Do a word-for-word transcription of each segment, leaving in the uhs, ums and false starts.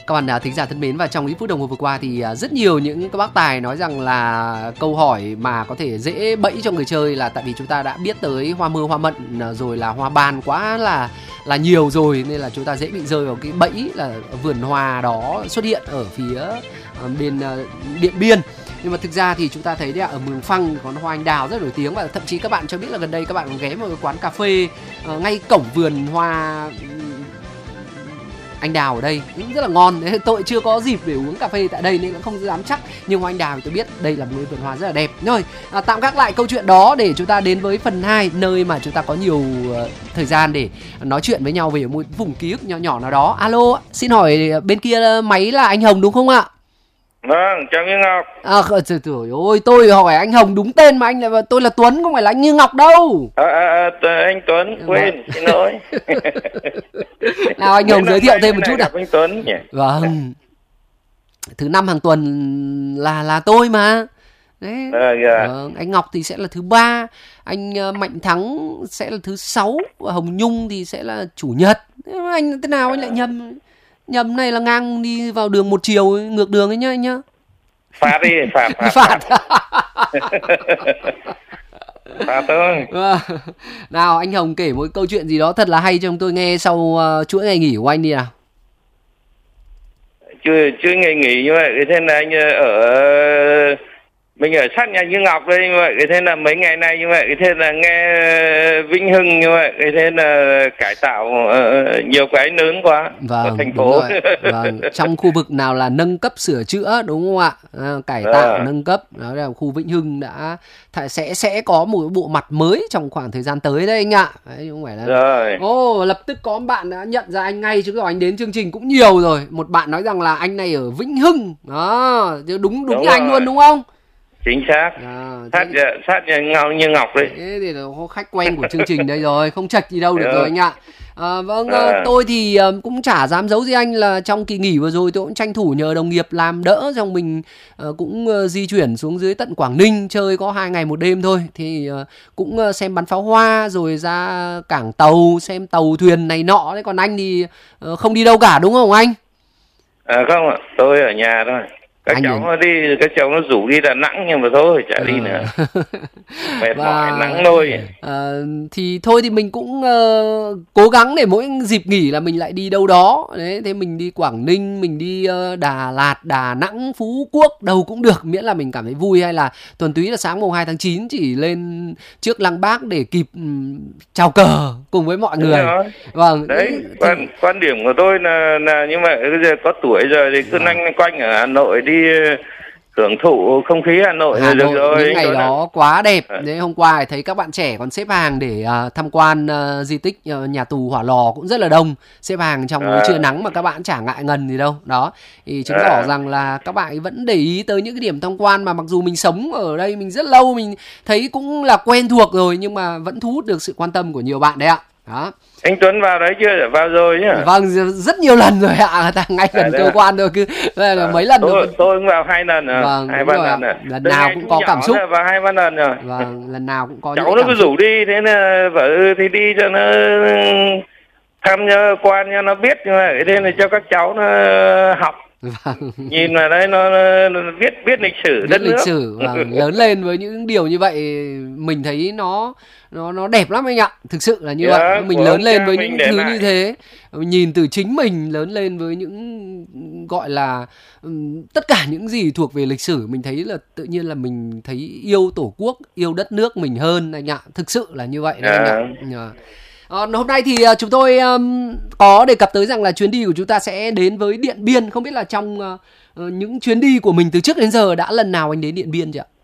Các bạn thính giả thân mến, và trong ít phút đồng hồ vừa qua thì rất nhiều những các bác tài nói rằng là câu hỏi mà có thể dễ bẫy cho người chơi là tại vì chúng ta đã biết tới hoa mưa hoa mận rồi là hoa ban quá là là nhiều rồi, nên là chúng ta dễ bị rơi vào cái bẫy là vườn hoa đó xuất hiện ở phía bên Điện Biên. Nhưng mà thực ra thì chúng ta thấy đấy, ở Mường Phăng có hoa anh đào rất nổi tiếng, và thậm chí các bạn cho biết là gần đây các bạn ghé vào cái quán cà phê uh, ngay cổng vườn hoa anh đào ở đây cũng rất là ngon. Đấy, tôi chưa có dịp để uống cà phê tại đây nên cũng không dám chắc, nhưng hoa anh đào thì tôi biết đây là một vườn hoa rất là đẹp. Rồi, à, tạm gác lại câu chuyện đó để chúng ta đến với phần hai, nơi mà chúng ta có nhiều uh, thời gian để nói chuyện với nhau về một vùng ký ức nhỏ nhỏ nào đó. Alo, xin hỏi bên kia máy là anh Hồng đúng không ạ? Vâng, chào Như Ngọc. À, trời ơi, tôi hỏi anh Hồng đúng tên mà anh lại, tôi là Tuấn, không phải là anh Như Ngọc đâu. À, à, à, anh Tuấn, quên, xin lỗi. Nào anh Hồng giới thiệu thêm một chút nào. Anh Tuấn nhỉ? Vâng. Thứ năm hàng tuần là là tôi mà. Đấy. À, yeah. Vâng, anh Ngọc thì sẽ là thứ ba, anh Mạnh Thắng sẽ là thứ sáu, và Hồng Nhung thì sẽ là chủ nhật. Anh thế nào anh lại nhầm? Nhầm này là ngang đi vào đường một chiều ngược đường ấy nhá anh nhá. Phạt đi, phạt, phạt. Phạt. Phạt thôi. Nào anh Hồng kể một câu chuyện gì đó thật là hay cho chúng tôi nghe sau uh, chuỗi ngày nghỉ của anh đi nào. Chưa chưa ngày nghỉ như vậy, thế là anh ở mình ở sát nhà Như Ngọc đây như vậy, thế là mấy ngày nay như vậy, thế là nghe Vĩnh Hưng như vậy, thế là cải tạo uh, nhiều cái lớn quá. Vâng, ở thành phố. Vâng, trong khu vực nào là nâng cấp sửa chữa đúng không ạ? À, cải tạo à. nâng cấp, đó là khu Vĩnh Hưng đã sẽ sẽ có một bộ mặt mới trong khoảng thời gian tới đây anh ạ. Đấy, không phải là. Rồi. Ô, lập tức có bạn đã nhận ra anh ngay, chứ rồi anh đến chương trình cũng nhiều rồi. Một bạn nói rằng là anh này ở Vĩnh Hưng, đó, đúng đúng, đúng như anh luôn đúng không? Chính xác. À, sát thế... sát Ngọc Như Ngọc đấy. Thế thì là khách quen của chương trình đây rồi, không chệch gì đâu được rồi anh ạ. À, vâng, à. tôi thì uh, cũng chả dám giấu gì anh là trong kỳ nghỉ vừa rồi tôi cũng tranh thủ nhờ đồng nghiệp làm đỡ, xong mình uh, cũng uh, di chuyển xuống dưới tận Quảng Ninh chơi có hai ngày một đêm thôi, thì uh, cũng uh, xem bắn pháo hoa rồi ra cảng tàu xem tàu thuyền này nọ đấy. Còn anh thì uh, không đi đâu cả đúng không anh? À, không ạ, tôi ở nhà thôi. Các anh cháu nó đi, các cháu nó rủ đi Đà Nẵng nhưng mà thôi chả à. đi nữa. Mệt mỏi nắng thôi. À, thì thôi thì mình cũng uh, cố gắng để mỗi dịp nghỉ là mình lại đi đâu đó. Đấy, thế mình đi Quảng Ninh, mình đi uh, Đà Lạt, Đà Nẵng, Phú Quốc, đâu cũng được, miễn là mình cảm thấy vui. Hay là tuần túy là sáng mùng hai tháng chín chỉ lên trước Lăng Bác để kịp um, chào cờ cùng với mọi người. Vâng. Đấy, thì... quan, quan điểm của tôi là, là như vậy, bây giờ có tuổi rồi thì cứ lanh à. quanh ở Hà Nội đi hưởng thụ không khí Hà Nội. Hà Nội rồi, những ngày đó, đó quá đẹp. Đấy, hôm qua thấy các bạn trẻ còn xếp hàng để uh, tham quan uh, di tích uh, nhà tù Hỏa Lò cũng rất là đông, xếp hàng trong à. trưa nắng mà các bạn chả ngại ngần gì đâu. Đó thì chứng à. tỏ rằng là các bạn vẫn để ý tới những cái điểm tham quan mà mặc dù mình sống ở đây mình rất lâu, mình thấy cũng là quen thuộc rồi, nhưng mà vẫn thu hút được sự quan tâm của nhiều bạn đấy ạ. Đó. Anh Tuấn vào đấy chưa? Vào rồi nhá. Vâng, rất nhiều lần rồi ạ, ta ngay gần à, cơ quan thôi, cứ là à, mấy lần tôi, rồi. Tôi cũng vào hai lần rồi. Vâng, hai ba lần rồi. Lần nào cũng có cảm xúc. Vào hai ba lần rồi. Vâng, lần nào cũng có. Cháu nó cứ rủ đi, thế là vợ thì đi cho nó thăm quan cho nó biết, như vậy thế là cho các cháu nó học. Vâng. Nhìn vào đấy nó, nó viết viết lịch sử viết đất lịch nước. sử vâng. Lớn lên với những điều như vậy mình thấy nó nó nó đẹp lắm anh ạ, thực sự là như yeah, vậy. Mình lớn lên với những thứ lại. Như thế, nhìn từ chính mình lớn lên với những gọi là um, tất cả những gì thuộc về lịch sử, mình thấy là tự nhiên là mình thấy yêu Tổ quốc, yêu đất nước mình hơn anh ạ, thực sự là như vậy đấy yeah. anh ạ. Yeah. À, hôm nay thì uh, chúng tôi um, có đề cập tới rằng là chuyến đi của chúng ta sẽ đến với Điện Biên. Không biết là trong uh, uh, những chuyến đi của mình từ trước đến giờ đã lần nào anh đến Điện Biên chưa ạ?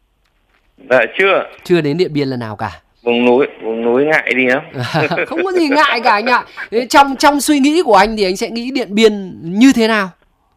Dạ chưa. Chưa đến Điện Biên lần nào cả. Vùng núi, vùng núi ngại đi lắm. Không có gì ngại cả anh ạ. Trong trong suy nghĩ của anh thì anh sẽ nghĩ Điện Biên như thế nào?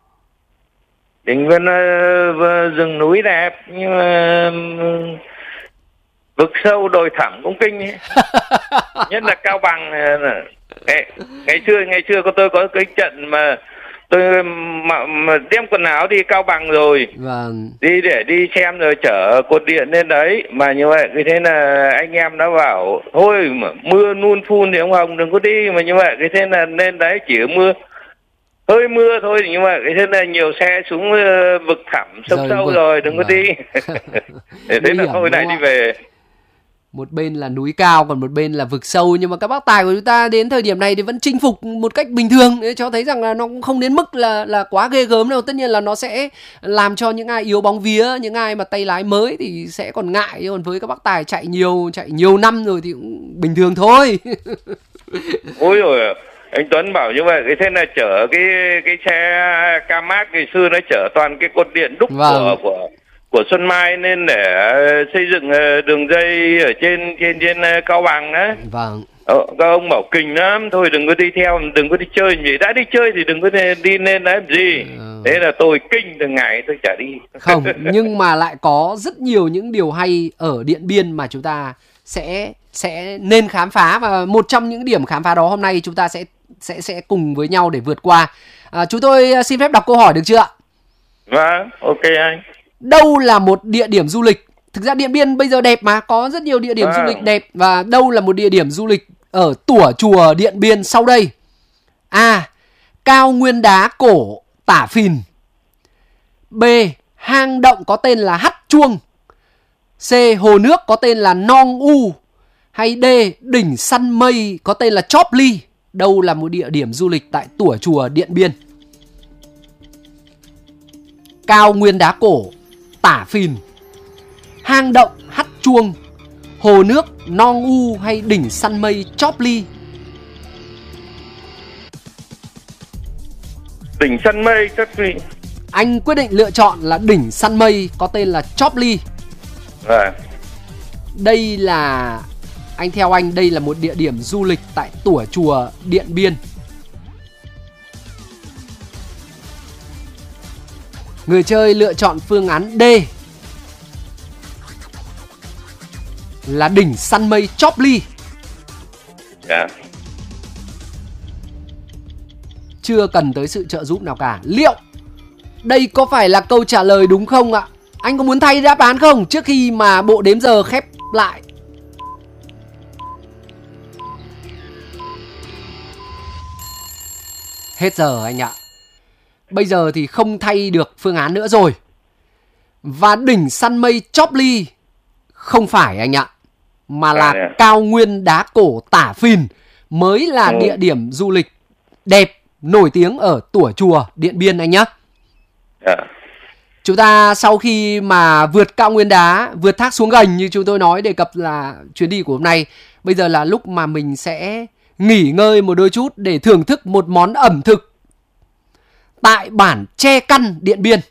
Điện Biên uh, rừng núi đẹp nhưng mà uh, vực sâu đồi thẳm cũng kinh ấy. Nhất là Cao Bằng. Ngày, ngày xưa ngày xưa có tôi có cái trận mà tôi mà, mà đem quần áo đi Cao Bằng rồi. Vâng. Đi để đi xem rồi chở cột điện lên đấy, mà như vậy cái thế là anh em đã bảo thôi mà mưa nun phun thì ông Hồng đừng có đi, mà như vậy cái thế là lên đấy chỉ mưa hơi mưa thôi, nhưng mà cái thế là nhiều xe xuống vực thẳm sông rồi, sâu vực. Rồi đừng có đi. Thế là thôi lại đi về. Một bên là núi cao, còn một bên là vực sâu, nhưng mà các bác tài của chúng ta đến thời điểm này thì vẫn chinh phục một cách bình thường, để cho thấy rằng là nó cũng không đến mức là là quá ghê gớm đâu. Tất nhiên là nó sẽ làm cho những ai yếu bóng vía, những ai mà tay lái mới thì sẽ còn ngại, còn với các bác tài chạy nhiều chạy nhiều năm rồi thì cũng bình thường thôi. Ôi rồi anh Tuấn bảo như vậy, cái thế là chở cái cái xe Camaz ngày xưa nó chở toàn cái cột điện đúc vâng. của của của Xuân Mai, nên để xây dựng đường dây ở trên trên trên Cao Bằng đấy. Vâng. Ờ, các ông bảo kinh lắm, thôi đừng có đi theo, đừng có đi chơi gì, đã đi chơi thì đừng có đi nên làm gì. Ừ. Thế là tôi kinh từng ngày tôi chả đi. Không, nhưng mà lại có rất nhiều những điều hay ở Điện Biên mà chúng ta sẽ sẽ nên khám phá, và một trong những điểm khám phá đó hôm nay chúng ta sẽ sẽ sẽ cùng với nhau để vượt qua. À, chúng tôi xin phép đọc câu hỏi được chưa ạ? Vâng, ok anh. Đâu là một địa điểm du lịch? Thực ra Điện Biên bây giờ đẹp mà, có rất nhiều địa điểm à. du lịch đẹp. Và đâu là một địa điểm du lịch ở tủa chùa Điện Biên sau đây? A. Cao nguyên đá cổ Tả Phìn. B. Hang động có tên là Hắt Chuông. C. Hồ nước có tên là Nong U. Hay D. Đỉnh săn mây có tên là Chop Ly. Đâu là một địa điểm du lịch tại tủa chùa Điện Biên? Cao nguyên đá cổ Tả Phìn, hang động Hắt Chuông, hồ nước Nong U hay đỉnh săn mây Chop Ly? Đỉnh săn mây Chop Ly. Anh quyết định lựa chọn là đỉnh săn mây có tên là Chop Ly. À. Đây là anh theo anh đây là một địa điểm du lịch tại tủa chùa Điện Biên. Người chơi lựa chọn phương án D là đỉnh săn mây Chop Ly. Yeah. Chưa cần tới sự trợ giúp nào cả. Liệu đây có phải là câu trả lời đúng không ạ? Anh có muốn thay đáp án không trước khi mà bộ đếm giờ khép lại? Hết giờ anh ạ. Bây giờ thì không thay được phương án nữa rồi. Và đỉnh săn mây Chop Ly không phải anh ạ, mà là à, cao nguyên đá cổ Tả Phìn mới là ừ. địa điểm du lịch đẹp, nổi tiếng ở tủa chùa Điện Biên anh nhé. À. Chúng ta sau khi mà vượt cao nguyên đá, vượt thác xuống gành như chúng tôi nói đề cập là chuyến đi của hôm nay, bây giờ là lúc mà mình sẽ nghỉ ngơi một đôi chút để thưởng thức một món ẩm thực tại bản Tre Căn Điện Biên.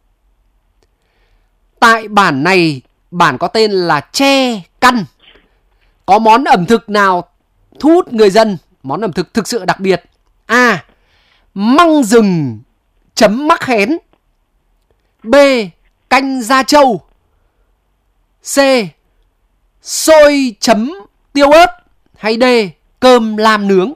Tại bản này, bản có tên là Tre Căn, có món ẩm thực nào thu hút người dân, món ẩm thực thực sự đặc biệt? A. Măng rừng chấm mắc khén. B. Canh da trâu. C. Xôi chấm tiêu ớt. Hay D. Cơm lam nướng.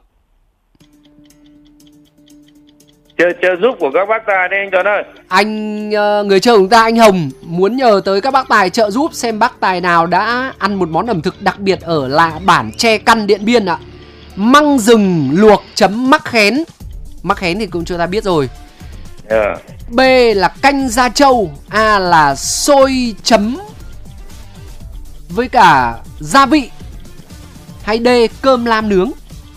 Chờ, chờ giúp của các bác tài đây anh Tuấn ơi. Anh, người chơi của chúng ta anh Hồng muốn nhờ tới các bác tài trợ giúp xem bác tài nào đã ăn một món ẩm thực đặc biệt ở là bản Tre Căn Điện Biên ạ. Măng rừng luộc chấm mắc khén. Mắc khén thì cũng chúng ta biết rồi. Yeah. B là canh da trâu. A là xôi chấm với cả gia vị. Hay D cơm lam nướng.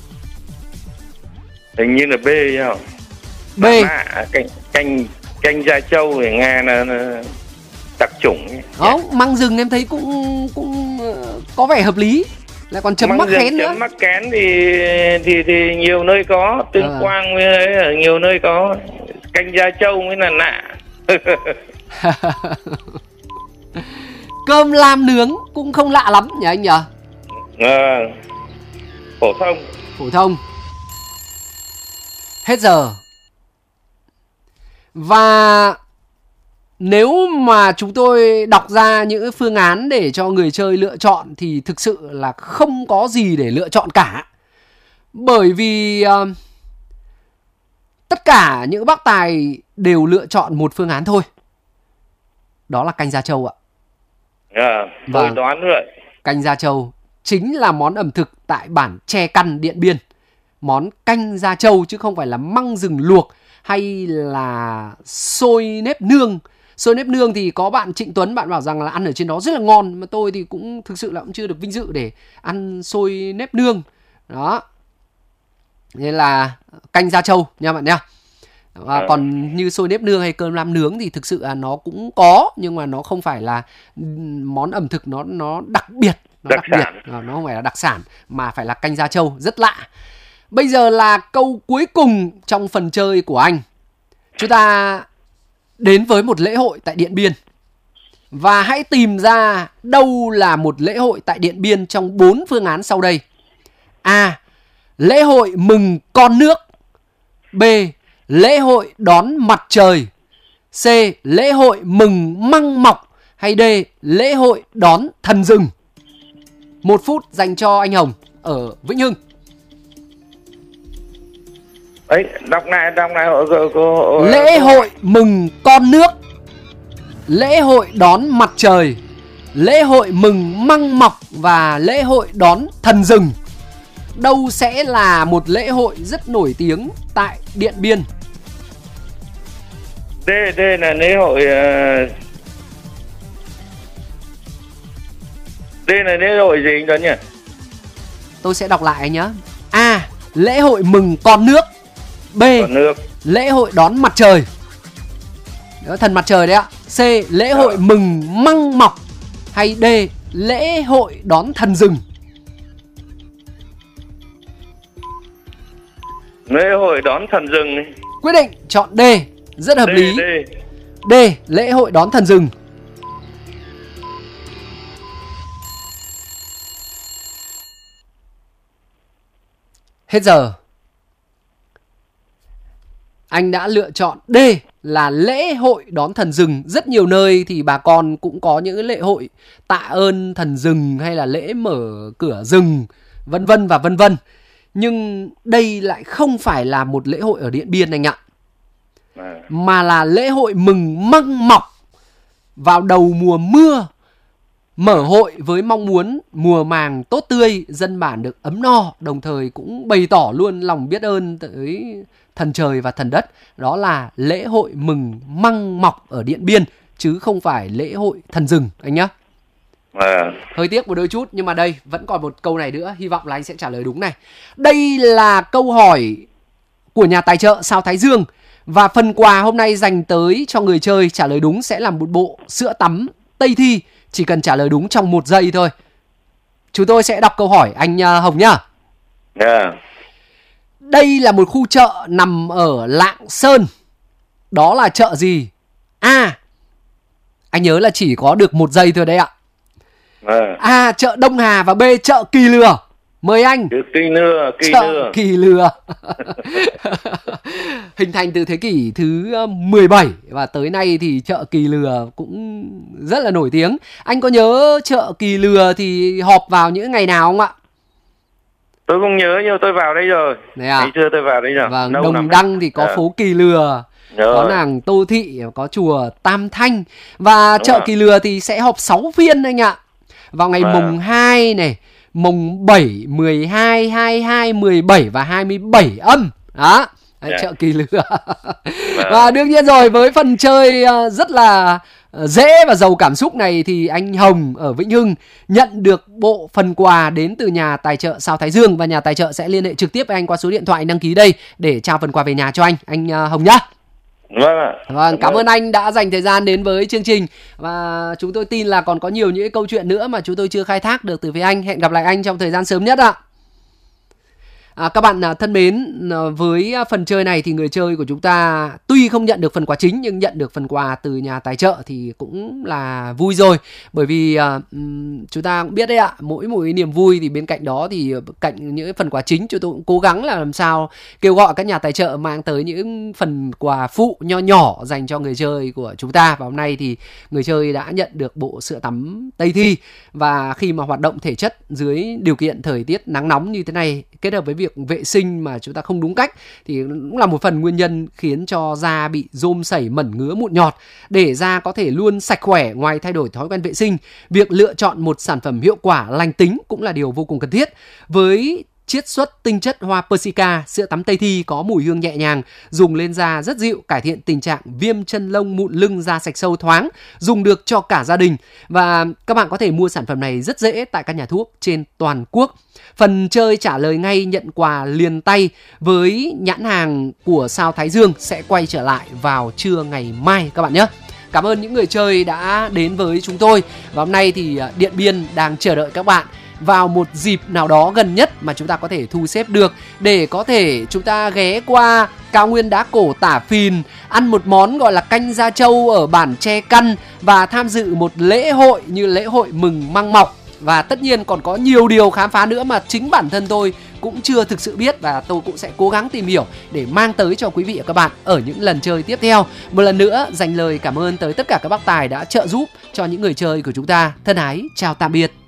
Hình như là B nhá. B. À, canh canh canh da trâu thì nghe là, là đặc chủng. Không, yeah. Măng rừng em thấy cũng cũng có vẻ hợp lý. Lại còn chấm mắc khén nữa. Chấm mắc khén thì thì thì nhiều nơi có, Tuyên à. Quang ở nhiều nơi có. Canh da trâu mới là lạ. Cơm lam nướng cũng không lạ lắm nhỉ anh nhỉ? À, phổ thông. Phổ thông. Hết giờ. Và nếu mà chúng tôi đọc ra những phương án để cho người chơi lựa chọn thì thực sự là không có gì để lựa chọn cả. Bởi vì uh, tất cả những bác tài đều lựa chọn một phương án thôi. Đó là canh da trâu ạ. À, tôi đoán rồi. Canh da trâu chính là món ẩm thực tại bản Tre Căn Điện Biên. Món canh da trâu chứ không phải là măng rừng luộc hay là xôi nếp nương? Xôi nếp nương thì có bạn Trịnh Tuấn, bạn bảo rằng là ăn ở trên đó rất là ngon, mà tôi thì cũng thực sự là cũng chưa được vinh dự để ăn xôi nếp nương. Đó. Nên là canh da trâu nha bạn nha. Và còn như xôi nếp nương hay cơm lam nướng thì thực sự là nó cũng có, nhưng mà nó không phải là món ẩm thực nó nó đặc biệt, nó đặc, đặc biệt, nó không phải là đặc sản mà phải là canh da trâu, rất lạ. Bây giờ là câu cuối cùng trong phần chơi của anh. Chúng ta đến với một lễ hội tại Điện Biên. Và hãy tìm ra đâu là một lễ hội tại Điện Biên trong bốn phương án sau đây. A. Lễ hội mừng con nước. B. Lễ hội đón mặt trời. C. Lễ hội mừng măng mọc. Hay D. Lễ hội đón thần rừng. Một phút dành cho anh Hồng ở Vĩnh Hưng. Ấy, đọc lại, đọc lại. Lễ hội mừng con nước, lễ hội đón mặt trời, lễ hội mừng măng mọc và lễ hội đón thần rừng. Đâu sẽ là một lễ hội rất nổi tiếng tại Điện Biên? D, D là lễ hội uh... D là lễ hội gì anh Tuấn nhỉ? Tôi sẽ đọc lại anh nhé. A. Lễ hội mừng con nước. B. Con nước. Lễ hội đón mặt trời. Đó, thần mặt trời đấy ạ. C. Lễ hội à. mừng măng mọc. Hay D. Lễ hội đón thần rừng. Lễ hội đón thần rừng. Quyết định chọn D. Rất hợp D, lý. D. D. Lễ hội đón thần rừng. Hết giờ. Anh đã lựa chọn D là lễ hội đón thần rừng. Rất nhiều nơi thì bà con cũng có những lễ hội tạ ơn thần rừng hay là lễ mở cửa rừng, vân vân và vân vân. Nhưng đây lại không phải là một lễ hội ở Điện Biên anh ạ. Mà là lễ hội mừng măng mọc vào đầu mùa mưa. Mở hội với mong muốn mùa màng tốt tươi, dân bản được ấm no, đồng thời cũng bày tỏ luôn lòng biết ơn tới thần trời và thần đất. Đó là lễ hội mừng măng mọc ở Điện Biên, chứ không phải lễ hội thần rừng anh nhá. À. Hơi tiếc một đôi chút, nhưng mà đây vẫn còn một câu này nữa, hy vọng là anh sẽ trả lời đúng này. Đây là câu hỏi của nhà tài trợ Sao Thái Dương. Và phần quà hôm nay dành tới cho người chơi trả lời đúng sẽ là một bộ sữa tắm Tây Thi. Chỉ cần trả lời đúng trong một giây thôi. Chúng tôi sẽ đọc câu hỏi anh Hồng nhá. Yeah. Đây là một khu chợ nằm ở Lạng Sơn. Đó là chợ gì? A. Anh nhớ là chỉ có được một giây thôi đấy ạ. Yeah. A. Chợ Đông Hà và B. Chợ Kỳ Lừa. Mời anh. Kỳ Lừa, Kỳ chợ Lừa. Kỳ Lừa. Hình thành từ thế kỷ thứ mười bảy và tới nay thì chợ Kỳ Lừa cũng rất là nổi tiếng. Anh có nhớ chợ Kỳ Lừa thì họp vào những ngày nào không ạ? Tôi không nhớ, nhưng tôi vào đây rồi. Đấy à? Ngày xưa tôi vào đây rồi. Vâng, Đồng Đăng thì có à. phố Kỳ Lừa, rồi. Có nàng Tô Thị, có chùa Tam Thanh. Và chợ à. Kỳ Lừa thì sẽ họp sáu phiên anh ạ. Vào ngày à. mùng hai này, mùng bảy, mười hai, hai mươi hai, mười bảy và hai mươi bảy âm. Đó, đấy, yeah. chợ Kỳ Lừa. Và đương nhiên rồi, với phần chơi rất là dễ và giàu cảm xúc này thì anh Hồng ở Vĩnh Hưng nhận được bộ phần quà đến từ nhà tài trợ Sao Thái Dương. Và nhà tài trợ sẽ liên hệ trực tiếp với anh qua số điện thoại đăng ký đây để trao phần quà về nhà cho anh, anh Hồng nhá. Vâng ạ. Vâng, cảm ơn anh đã dành thời gian đến với chương trình. Và chúng tôi tin là còn có nhiều những câu chuyện nữa mà chúng tôi chưa khai thác được từ phía anh. Hẹn gặp lại anh trong thời gian sớm nhất ạ. À, các bạn thân mến, với phần chơi này thì người chơi của chúng ta tuy không nhận được phần quà chính nhưng nhận được phần quà từ nhà tài trợ thì cũng là vui rồi. Bởi vì uh, chúng ta cũng biết đấy ạ, mỗi một niềm vui thì bên cạnh đó thì cạnh những phần quà chính chúng tôi cũng cố gắng là làm sao kêu gọi các nhà tài trợ mang tới những phần quà phụ nho nhỏ dành cho người chơi của chúng ta. Và hôm nay thì người chơi đã nhận được bộ sữa tắm Tây Thi. Và khi mà hoạt động thể chất dưới điều kiện thời tiết nắng nóng như thế này kết hợp với việc vệ sinh mà chúng ta không đúng cách thì cũng là một phần nguyên nhân khiến cho da bị rôm sẩy, mẩn ngứa, mụn nhọt. Để da có thể luôn sạch khỏe, ngoài thay đổi thói quen vệ sinh, việc lựa chọn một sản phẩm hiệu quả lành tính cũng là điều vô cùng cần thiết. Với chiết xuất tinh chất hoa Persica. Sữa tắm Tây Thi có mùi hương nhẹ nhàng, dùng lên da rất dịu, cải thiện tình trạng viêm chân lông, mụn lưng, da sạch sâu thoáng, dùng được cho cả gia đình. Và các bạn có thể mua sản phẩm này rất dễ tại các nhà thuốc trên toàn quốc. Phần chơi trả lời ngay, nhận quà liền tay với nhãn hàng của Sao Thái Dương sẽ quay trở lại vào trưa ngày mai các bạn nhé. Cảm ơn những người chơi đã đến với chúng tôi. Và hôm nay thì Điện Biên đang chờ đợi các bạn vào một dịp nào đó gần nhất mà chúng ta có thể thu xếp được, để có thể chúng ta ghé qua cao nguyên đá cổ Tả Phìn, ăn một món gọi là canh da trâu ở bản Tre Căn và tham dự một lễ hội như lễ hội mừng măng mọc. Và tất nhiên còn có nhiều điều khám phá nữa mà chính bản thân tôi cũng chưa thực sự biết, và tôi cũng sẽ cố gắng tìm hiểu để mang tới cho quý vị và các bạn ở những lần chơi tiếp theo. Một lần nữa dành lời cảm ơn tới tất cả các bác tài đã trợ giúp cho những người chơi của chúng ta. Thân ái chào tạm biệt.